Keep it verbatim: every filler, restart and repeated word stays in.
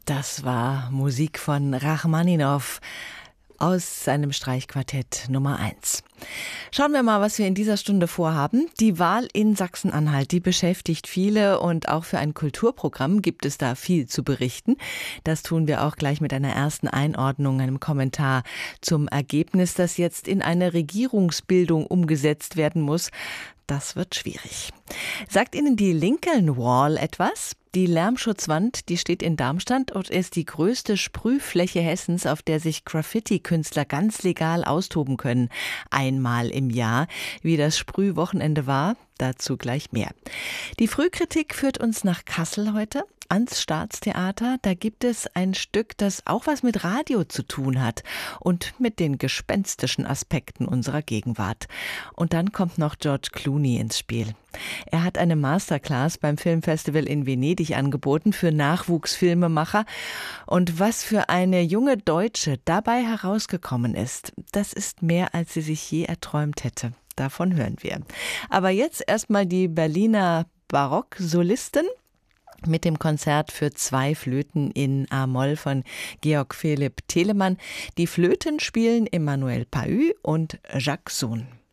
Das war Musik von Rachmaninow aus seinem Streichquartett Nummer eins. Schauen wir mal, was wir in dieser Stunde vorhaben. Die Wahl in Sachsen-Anhalt, die beschäftigt viele und auch für ein Kulturprogramm gibt es da viel zu berichten. Das tun wir auch gleich mit einer ersten Einordnung, einem Kommentar zum Ergebnis, das jetzt in eine Regierungsbildung umgesetzt werden muss. Das wird schwierig. Sagt Ihnen die Lincoln Wall etwas? Die Lärmschutzwand, die steht in Darmstadt und ist die größte Sprühfläche Hessens, auf der sich Graffiti-Künstler ganz legal austoben können. Einmal im Jahr. Wie das Sprühwochenende war, dazu gleich mehr. Die Frühkritik führt uns nach Kassel heute. Ans Staatstheater, da gibt es ein Stück, das auch was mit Radio zu tun hat und mit den gespenstischen Aspekten unserer Gegenwart. Und dann kommt noch George Clooney ins Spiel. Er hat eine Masterclass beim Filmfestival in Venedig angeboten für Nachwuchsfilmemacher. Und was für eine junge Deutsche dabei herausgekommen ist, das ist mehr, als sie sich je erträumt hätte. Davon hören wir. Aber jetzt erstmal die Berliner Barocksolisten mit dem Konzert für zwei Flöten in A-Moll von Georg Philipp Telemann. Die Flöten spielen Emmanuel Pahud und Jacques Sohn.